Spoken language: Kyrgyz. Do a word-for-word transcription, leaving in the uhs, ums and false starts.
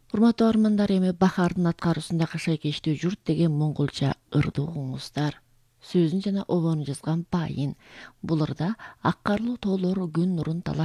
Урматтуу армандар, эми Бахардын аткаруусундагы шайкештүү журт деген монголча ырды угуңуздар. Сөзүн жана обону жазган Байын. Бул ырда ак карлуу тоолор күн нурун талап